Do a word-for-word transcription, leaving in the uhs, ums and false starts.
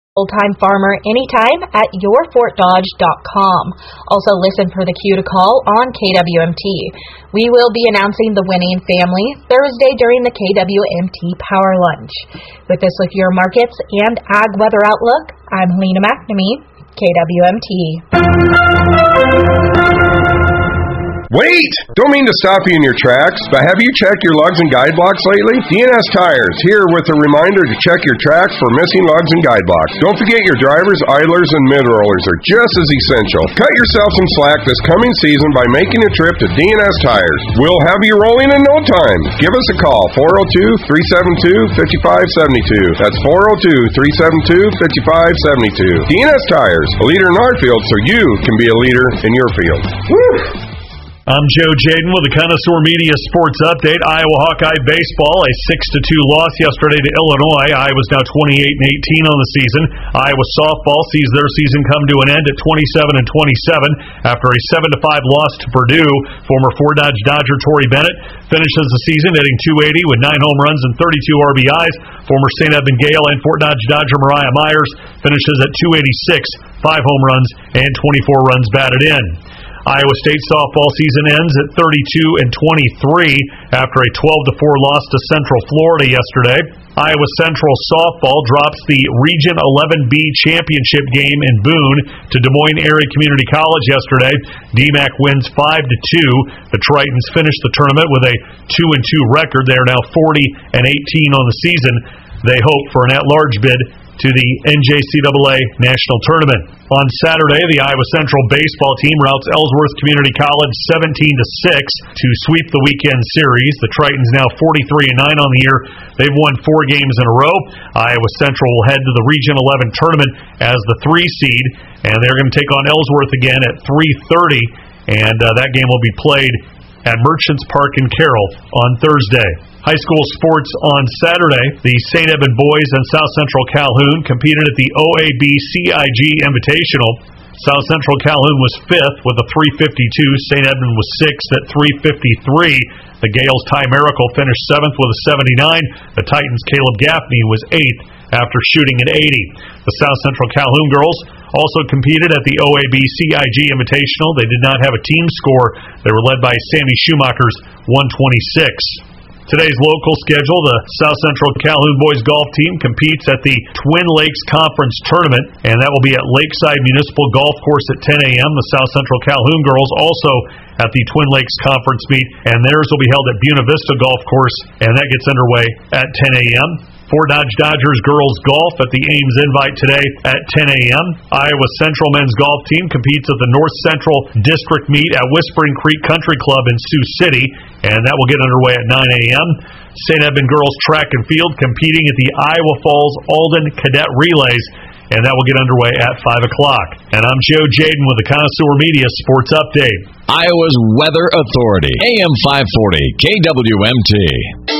Full-time farmer anytime at your fort dodge dot com. Also listen for the cue to call on K W M T. We will be announcing the winning family Thursday during the K W M T Power Lunch. With this with your markets and ag weather outlook, I'm Helena McNamee, K W M T. Wait! Don't mean to stop you in your tracks, but have you checked your lugs and guide blocks lately? D N S Tires, here with a reminder to check your tracks for missing lugs and guide blocks. Don't forget your drivers, idlers, and mid-rollers are just as essential. Cut yourself some slack this coming season by making a trip to D N S Tires. We'll have you rolling in no time. Give us a call, four oh two, three seven two, five five seven two. That's four oh two, three seven two, five five seven two. D N S Tires, a leader in our field so you can be a leader in your field. Woo! I'm Joe Jaden with the Connoisseur Media Sports Update. Iowa Hawkeye baseball, a six to two loss yesterday to Illinois. Iowa's now twenty-eight and eighteen on the season. Iowa softball sees their season come to an end at twenty-seven and twenty-seven after a seven to five loss to Purdue. Former Fort Dodge Dodger Torrey Bennett finishes the season hitting two eighty with nine home runs and thirty-two R B Is. Former Saint Edmund Gale and Fort Dodge Dodger Mariah Myers finishes at two eighty-six, five home runs and twenty-four runs batted in. Iowa State softball season ends at thirty-two and twenty-three after a twelve to four loss to Central Florida yesterday. Iowa Central softball drops the Region eleven B championship game in Boone to Des Moines Area Community College yesterday. D MAC wins five to two. The Tritons finished the tournament with a two and two record. They are now forty and eighteen on the season. They hope for an at-large bid to the N J C A A National Tournament. On Saturday, the Iowa Central baseball team routs Ellsworth Community College seventeen to six to sweep the weekend series. The Tritons now forty-three and nine on the year. They've won four games in a row. Iowa Central will head to the Region eleven tournament as the three seed, and they're going to take on Ellsworth again at three thirty, and uh, that game will be played at Merchants Park in Carroll on Thursday. High school sports on Saturday. The Saint Edmund boys and South Central Calhoun competed at the O A B C I G Invitational. South Central Calhoun was fifth with a three fifty-two. Saint Edmund was sixth at three fifty-three. The Gales Ty Miracle finished seventh with a seventy-nine. The Titans' Caleb Gaffney was eighth after shooting an eighty. The South Central Calhoun girls also competed at the O A B C I G Invitational. They did not have a team score. They were led by Sammy Schumacher's one twenty-six. Today's local schedule, the South Central Calhoun boys golf team competes at the Twin Lakes Conference Tournament, and that will be at Lakeside Municipal Golf Course at ten a.m. The South Central Calhoun girls also at the Twin Lakes Conference meet, and theirs will be held at Buena Vista Golf Course, and that gets underway at ten a.m. Fort Dodge Dodgers girls golf at the Ames Invite today at ten a.m. Iowa Central men's golf team competes at the North Central District meet at Whispering Creek Country Club in Sioux City, and that will get underway at nine a.m. Saint Edmund girls track and field competing at the Iowa Falls Alden Cadet Relays, and that will get underway at five o'clock. And I'm Joe Jaden with the Connoisseur Media Sports Update. Iowa's Weather Authority, A M five forty, K W M T.